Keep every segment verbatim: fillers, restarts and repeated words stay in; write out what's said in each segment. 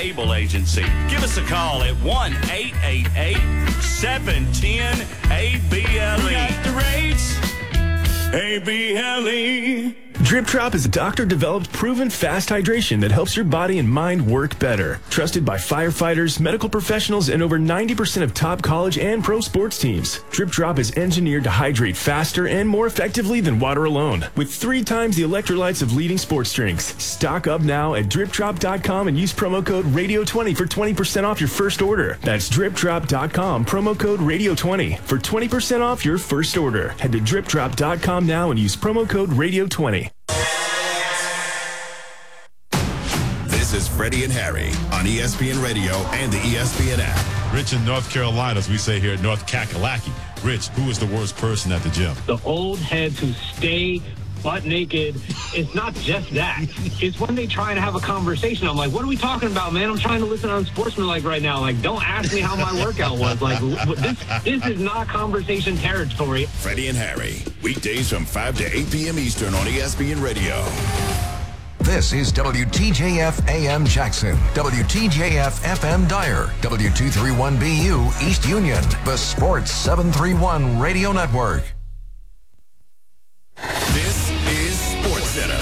Able Agency. Give us a call at one eight eight eight, seven one zero, A B L E. We got the rates. A B L E. Drip Drop is a doctor-developed, proven fast hydration that helps your body and mind work better. Trusted by firefighters, medical professionals, and over ninety percent of top college and pro sports teams. Drip Drop is engineered to hydrate faster and more effectively than water alone, with three times the electrolytes of leading sports drinks. Stock up now at drip drop dot com and use promo code radio twenty for twenty percent off your first order. That's drip drop dot com, promo code radio twenty for twenty percent off your first order. Head to drip drop dot com now and use promo code radio twenty. This is Freddie and Harry on E S P N Radio and the E S P N app. Rich in North Carolina, as we say here at North Kakalaki. Rich, who is the worst person at the gym? The old heads who stay butt naked. It's not just that. It's when they try to have a conversation. I'm like, what are we talking about, man? I'm trying to listen on Sportsmanlike right now. Like, don't ask me how my workout was. Like, this, this is not conversation territory. Freddie and Harry, weekdays from five to eight p.m. Eastern on E S P N Radio. This is W T J F A M Jackson, W T J F F M Dyer, W two thirty-one B U East Union, the Sports seven thirty-one Radio Network. This is SportsCenter.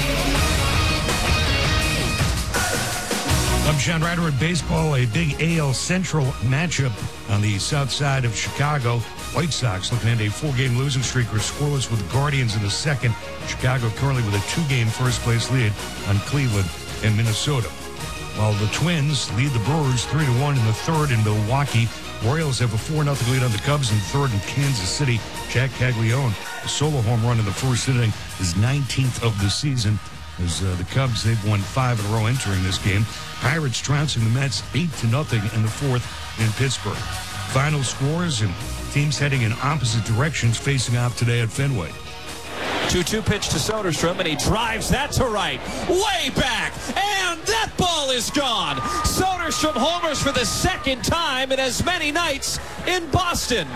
I'm Sean Ryder at baseball. A big A L Central matchup on the south side of Chicago. White Sox looking at a four-game losing streak or scoreless with the Guardians in the second. Chicago currently with a two-game first-place lead on Cleveland and Minnesota. While the Twins lead the Brewers three to one in the third in Milwaukee. Royals have a four nothing lead on the Cubs in third in Kansas City. Jack Caglione, a solo home run in the first inning, his nineteenth of the season. As uh, the Cubs, they've won five in a row entering this game. Pirates trouncing the Mets eight to nothing in the fourth in Pittsburgh. Final scores and teams heading in opposite directions facing off today at Fenway. two two pitch to Soderstrom, and he drives that to right. Way back, and that ball is gone. Soderstrom homers for the second time in as many nights in Boston.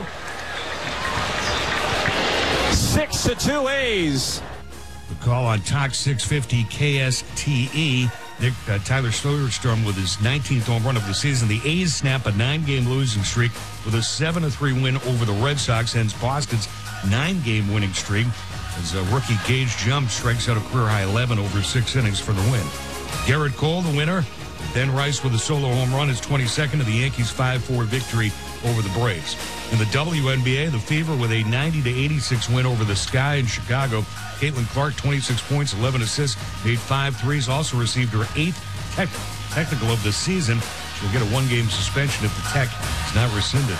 six to two A's. The call on Talk six fifty K S T E. Nick, uh, Tyler Soderstrom with his nineteenth home run of the season. The A's snap a nine-game losing streak with a seven to three win over the Red Sox, ends Boston's nine-game winning streak as uh, rookie Gage Jump strikes out a career-high eleven over six innings for the win. Garrett Cole, the winner. Ben Rice with a solo home run, his twenty-second of the Yankees' five four victory over the Braves. In the W N B A, the Fever with a ninety to eighty-six win over the Sky in Chicago. Caitlin Clark, twenty-six points, eleven assists, made five threes, also received her eighth tech, technical of the season. She'll get a one-game suspension if the tech is not rescinded.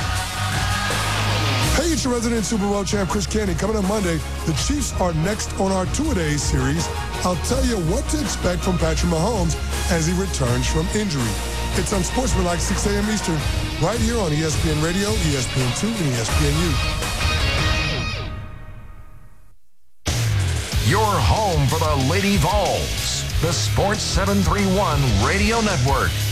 Hey, it's your resident Super Bowl champ, Chris Canty. Coming on Monday, the Chiefs are next on our two-a-days series. I'll tell you what to expect from Patrick Mahomes as he returns from injury. It's on Sportsmanlike, six a.m. Eastern, right here on E S P N Radio, E S P N two, and E S P N U. Your home for the Lady Vols, the Sports seven thirty-one Radio Network.